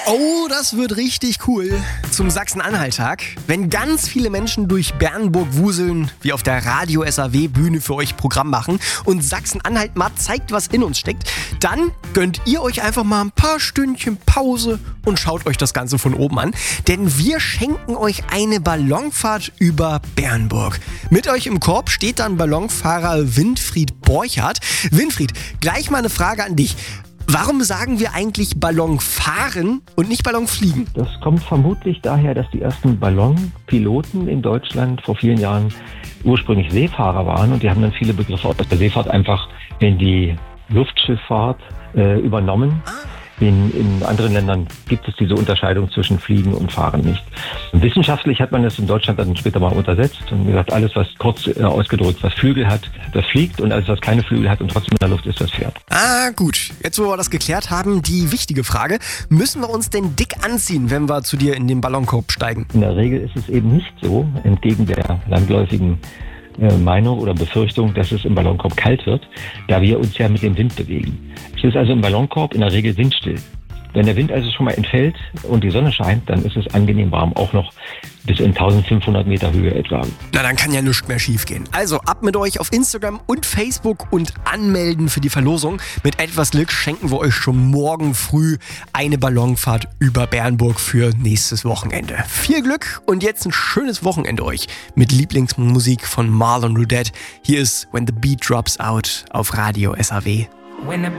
Oh, das wird richtig cool. Zum Sachsen-Anhalt-Tag. Wenn ganz viele Menschen durch Bernburg wuseln, wie auf der Radio SAW-Bühne für euch Programm machen und Sachsen-Anhalt mal zeigt, was in uns steckt, dann gönnt ihr euch einfach mal ein paar Stündchen Pause und schaut euch das Ganze von oben an. Denn wir schenken euch eine Ballonfahrt über Bernburg. Mit euch im Korb steht dann Ballonfahrer Winfried Borchardt. Winfried, gleich mal eine Frage an dich. Warum sagen wir eigentlich Ballon fahren und nicht Ballon fliegen? Das kommt vermutlich daher, dass die ersten Ballonpiloten in Deutschland vor vielen Jahren ursprünglich Seefahrer waren und die haben dann viele Begriffe aus der Seefahrt einfach in die Luftschifffahrt übernommen. In anderen Ländern gibt es diese Unterscheidung zwischen Fliegen und Fahren nicht. Wissenschaftlich hat man das in Deutschland dann später mal untersetzt und gesagt, alles, was kurz ausgedrückt, was Flügel hat, das fliegt und alles, was keine Flügel hat und trotzdem in der Luft ist, das fährt. Gut. Jetzt, wo wir das geklärt haben, die wichtige Frage. Müssen wir uns denn dick anziehen, wenn wir zu dir in den Ballonkorb steigen? In der Regel ist es eben nicht so, entgegen der landläufigen Meinung oder Befürchtung, dass es im Ballonkorb kalt wird, da wir uns ja mit dem Wind bewegen. Es ist also im Ballonkorb in der Regel windstill. Wenn der Wind also schon mal entfällt und die Sonne scheint, dann ist es angenehm warm, auch noch bis in 1500 Meter Höhe etwa. Na, dann kann ja nichts mehr schief gehen. Also ab mit euch auf Instagram und Facebook und anmelden für die Verlosung. Mit etwas Glück schenken wir euch schon morgen früh eine Ballonfahrt über Bernburg für nächstes Wochenende. Viel Glück und jetzt ein schönes Wochenende euch mit Lieblingsmusik von Marlon Rudette. Hier ist When the Beat Drops Out auf Radio SAW.